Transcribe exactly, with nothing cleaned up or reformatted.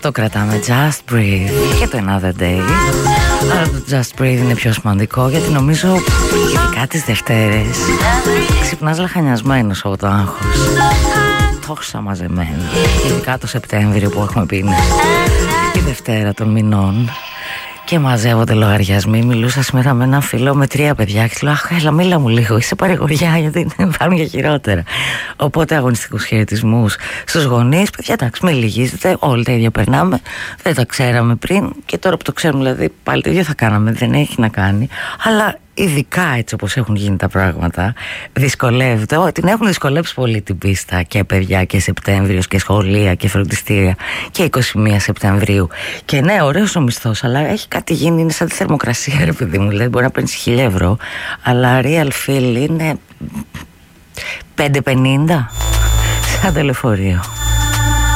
Αυτό κρατάμε, Just Breathe. Και το Another Day. Αλλά το Just Breathe είναι πιο σημαντικό, γιατί νομίζω ειδικά τις Δευτέρες ξυπνάς λαχανιασμένος από το άγχος. Τόσα μαζεμένα. Ειδικά το Σεπτέμβριο που έχουμε πει είναι η Δευτέρα των μηνών. Και μαζεύονται λογαριασμοί. Μιλούσα σήμερα με έναν φίλο με τρία παιδιά και λέω: αχ, έλα, μίλα μου λίγο. Είσαι παρηγοριά, γιατί υπάρχουν για χειρότερα. Οπότε αγωνιστικούς χαιρετισμούς στους γονείς. Παιδιά, εντάξει, μην λυγίζετε. Όλοι τα ίδια περνάμε. Δεν τα ξέραμε πριν. Και τώρα που το ξέρουμε, δηλαδή, πάλι το ίδιο θα κάναμε. Δεν έχει να κάνει. Αλλά ειδικά έτσι όπως έχουν γίνει τα πράγματα, δυσκολεύεται. Την έχουν δυσκολέψει πολύ την πίστα και παιδιά και Σεπτέμβριος και σχολεία και φροντιστήρια και είκοσι μία Σεπτεμβρίου. Και ναι, ωραίος ο μισθός, αλλά έχει κάτι γίνει, είναι σαν τη θερμοκρασία, ρε παιδί μου. Δηλαδή μπορεί να παίρνεις χίλια ευρώ, αλλά real feel είναι πεντακόσια πενήντα σαν το λεωφορείο.